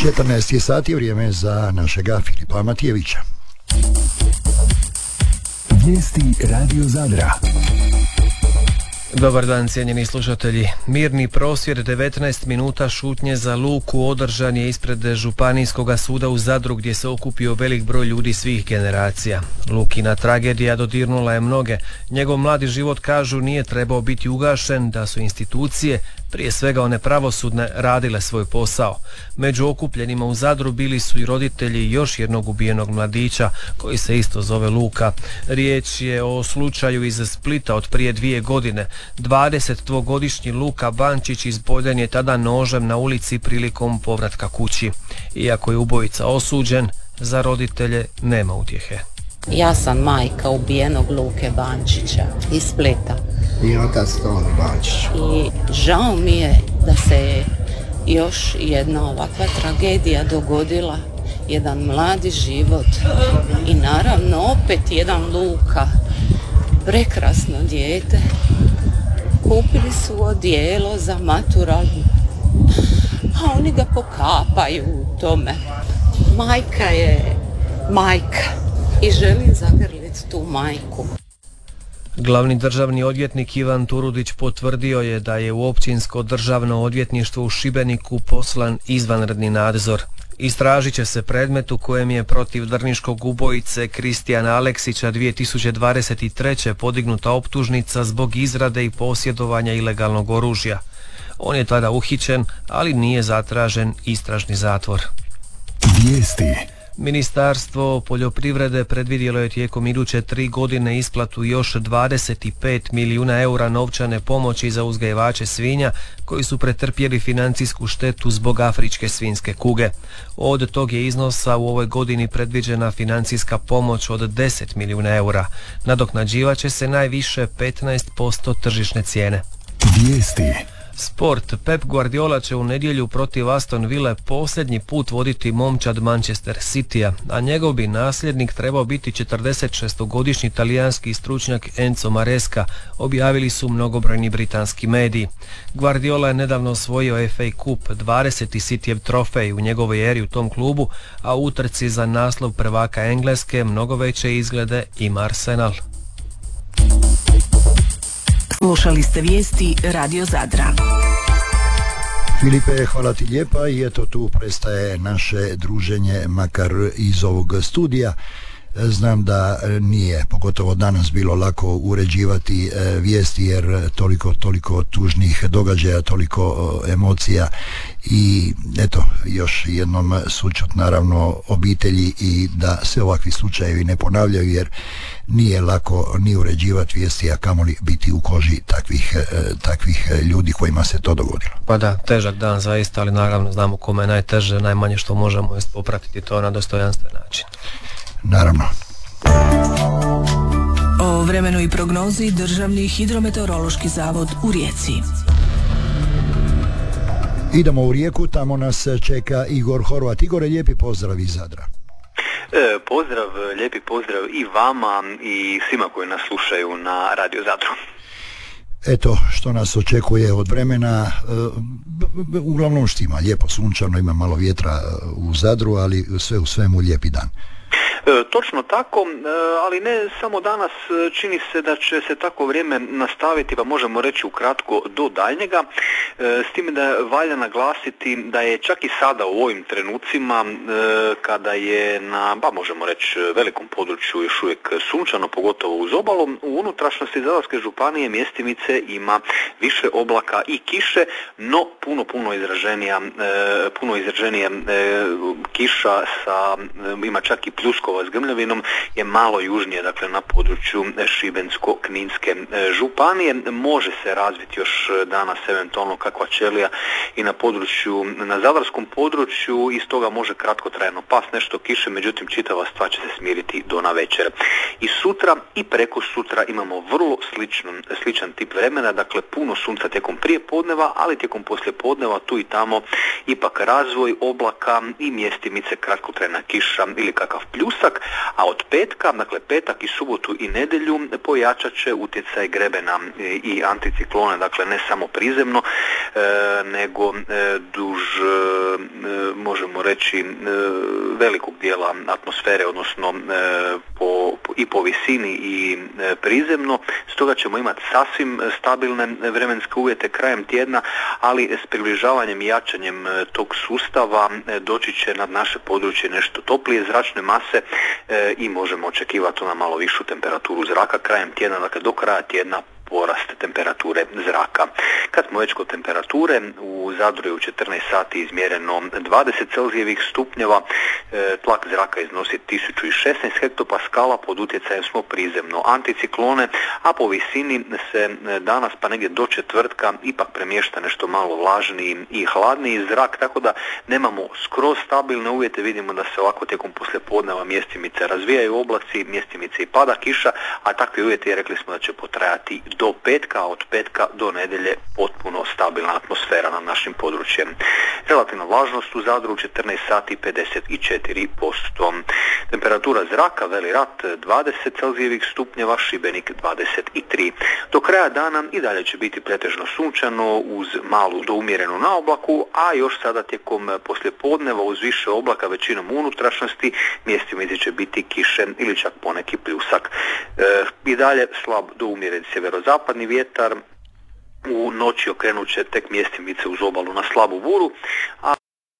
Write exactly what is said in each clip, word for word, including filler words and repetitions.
četrnaest sati, vrijeme za našega Filipa Matijevića. Vijesti Radio Zadra. Dobar dan, cijenjeni slušatelji. Mirni prosvjed devetnaest minuta šutnje za Luku održan je ispred Županijskog suda u Zadru, gdje se okupio velik broj ljudi svih generacija. Lukina tragedija dodirnula je mnoge. Njegov mladi život, kažu, nije trebao biti ugašen, da su institucije, prije svega one pravosudne, radile svoj posao. Među okupljenima u Zadru bili su i roditelji još jednog ubijenog mladića, koji se isto zove Luka. Riječ je o slučaju iz Splita od prije dvije godine. dvadesetdvogodišnji Luka Bančić izboljen je tada nožem na ulici prilikom povratka kući. Iako je ubojica osuđen, za roditelje nema utjehe. Ja sam majka ubijenog Luke Bančića iz Splita. I otac Toni Bančić. I žao mi je da se još jedna ovakva tragedija dogodila, jedan mladi život i naravno opet jedan Luka, prekrasno dijete. Kupili su odijelo za maturalnu, a oni ga pokapaju u tome. Majka je majka i želim zagrliti tu majku. Glavni državni odvjetnik Ivan Turudić potvrdio je da je u Općinsko državno odvjetništvo u Šibeniku poslan izvanredni nadzor. Istražit će se predmet u kojem je protiv drniškog ubojice Kristijana Aleksića dvije tisuće dvadeset treće podignuta optužnica zbog izrade i posjedovanja ilegalnog oružja. On je tada uhićen, ali nije zatražen istražni zatvor. Vijesti. Ministarstvo poljoprivrede predvidjelo je tijekom iduće tri godine isplatu još dvadeset pet milijuna eura novčane pomoći za uzgajivače svinja koji su pretrpjeli financijsku štetu zbog afričke svinjske kuge. Od tog je iznosa u ovoj godini predviđena financijska pomoć od deset milijuna eura. Nadoknađivat će se najviše petnaest posto tržišne cijene. Vijesti. Sport. Pep Guardiola će u nedjelju protiv Aston Ville posljednji put voditi momčad Manchester Citya, a njegov bi nasljednik trebao biti četrdesetšestogodišnji talijanski stručnjak Enzo Maresca, objavili su mnogobrojni britanski mediji. Guardiola je nedavno osvojio F A Cup, dvadeseti Cityjev trofej u njegovoj eri u tom klubu, a u utrci za naslov prvaka Engleske mnogo veće izglede ima Arsenal. Slušali ste vijesti Radio Zadra. Filipe, hvala ti lijepa i eto tu prestaje naše druženje, makar iz ovog studija. Znam da nije, pogotovo danas, bilo lako uređivati e, vijesti jer toliko, toliko tužnih događaja, toliko e, emocija i eto, još jednom sućut naravno obitelji i da se ovakvi slučajevi ne ponavljaju jer nije lako ni uređivati vijesti, a kamoli biti u koži takvih, e, takvih ljudi kojima se to dogodilo. Pa da, težak dan zaista, ali naravno znamo kome je najteže, najmanje što možemo jest popratiti to na dostojanstven način. Naravno. O vremenu i prognozi Državni hidrometeorološki zavod u Rijeci. Idemo u Rijeku, tamo nas čeka Igor Horvat. Igore, lijepi pozdrav iz Zadra. E, pozdrav, lijepi pozdrav i vama i svima koji nas slušaju na Radio Zadru. Eto što nas očekuje od vremena, e, uglavnom štima, lijepo sunčano, ima malo vjetra u Zadru, ali sve u svemu lijepi dan. E, točno tako, e, ali ne samo danas, čini se da će se tako vrijeme nastaviti, pa možemo reći ukratko do daljnjega, e, s time da valja naglasiti da je čak i sada u ovim trenucima, e, kada je na, pa možemo reći, velikom području još uvijek sunčano, pogotovo uz obalu, u unutrašnjosti Zadarske županije mjestimice ima više oblaka i kiše, no puno, puno izraženija, e, puno izraženija e, kiša sa, e, ima čak i pljuskova s grmljavinom, je malo južnije, dakle na području Šibensko-kninske županije. Može se razviti još danas eventualno kakva ćelija i na području, na zadarskom području, i stoga može kratkotrajno pas nešto kiše, međutim čitava stvar će se smiriti do navečer. I sutra i preko sutra imamo vrlo sličan, sličan tip vremena, dakle puno sunca tijekom prije podneva, ali tijekom poslije podneva tu i tamo ipak razvoj oblaka i mjestimice, kratkotrajna kiša ili kakav pljus. pljusak, a od petka, dakle petak i subotu i nedjelju pojačat će utjecaj grebena i anticiklona, dakle ne samo prizemno, nego duž, možemo reći, velikog dijela atmosfere, odnosno po, i po visini i prizemno. Stoga ćemo imati sasvim stabilne vremenske uvjete krajem tjedna, ali s približavanjem i jačanjem tog sustava doći će nad naše područje nešto toplije zračne mase i možemo očekivati na malo višu temperaturu zraka krajem tjedna, dakle do kraja tjedna porast temperature zraka. Kad smo već kod temperature, u Zadru je u četrnaest sati izmjereno dvadeset celzijevih stupnjeva, e, tlak zraka iznosi tisuću šesnaest hektopaskala, pod utjecajem smo prizemno anticiklone, a po visini se danas pa negdje do četvrtka ipak premješta nešto malo vlažniji i hladniji zrak, tako da nemamo skroz stabilne uvjete, vidimo da se ovako tijekom poslijepodneva mjestimice razvijaju oblaci, mjestimice i pada kiša, a takvi uvjeti rekli smo da će potrajati do petka, a od petka do nedjelje potpuno stabilna atmosfera nad našim područjem. Relativna vlažnost u Zadru četrnaest sati pedeset četiri posto. Temperatura zraka, Veli Rat dvadeset celzijevih stupnjeva, Šibenik dvadeset tri. Do kraja dana i dalje će biti pretežno sunčano uz malu do umjerenu naoblaku, a još sada tijekom poslijepodneva uz više oblaka većinom unutrašnjosti mjestimice će biti kiše ili čak poneki pljusak. E, I dalje slab do umjeren sjeverozapadni vjetar, u noći okrenut će tek mjestimice uz obalu na slabu buru, a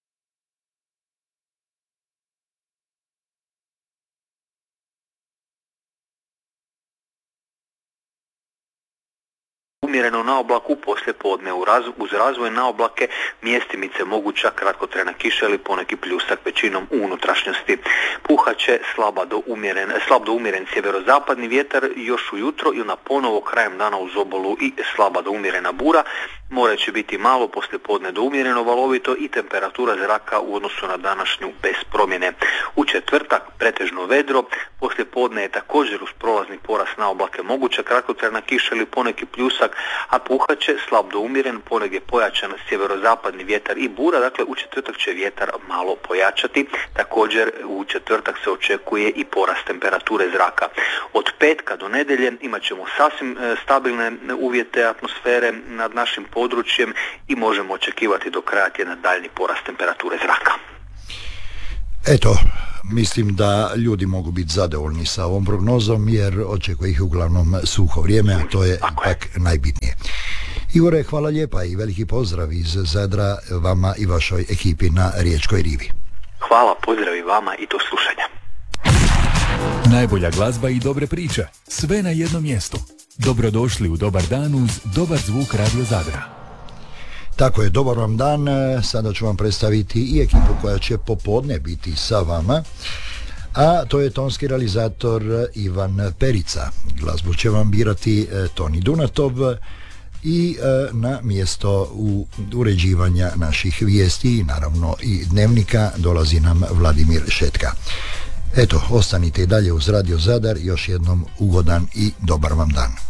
umjereno na oblaku poslije podne uz razvoj na oblake mjestimice moguća kratkotrajna kiša ili poneki pljusak većinom u unutrašnjosti. Puhaće slaba do umjeren, slab do umjeren sjeverozapadni vjetar još ujutro i na ponovo krajem dana uz obalu i slaba do umjerena bura. More će biti malo poslije podne do umjereno valovito i temperatura zraka u odnosu na današnju bez promjene. U četvrtak pretežno vedro, poslije podne je također uz prolazni porast na oblake moguća kratkotrajna kiša ili poneki pljusak, a puhaće slab do umjeren, ponegdje pojačan sjeverozapadni vjetar i bura, dakle u četvrtak će vjetar malo pojačati. Također u četvrtak se očekuje i porast temperature zraka. Od petka do nedjelje imat ćemo sasvim stabilne uvjete atmosfere nad našim područjem i možemo očekivati do kraja tjedna daljnji porast temperature zraka. Eto, mislim da ljudi mogu biti zadovoljni sa ovom prognozom jer očekuje ih uglavnom suho vrijeme, a to je ipak najbitnije. Igore, hvala lijepa i veliki pozdrav iz Zadra vama i vašoj ekipi na Riječkoj rivi. Hvala, pozdrav i vama i do slušanja. Najbolja glazba i dobre priče, sve na jednom mjestu. Dobrodošli u Dobar dan uz dobar zvuk Radio Zadra. Tako je, dobar vam dan. Sada ću vam predstaviti i ekipu koja će popodne biti sa vama, a to je tonski realizator Ivan Perica. Glazbu će vam birati Toni Dunatov i na mjesto u uređivanja naših vijesti i naravno i dnevnika dolazi nam Vladimir Šetka. Eto, ostanite i dalje uz Radio Zadar, još jednom ugodan i dobar vam dan.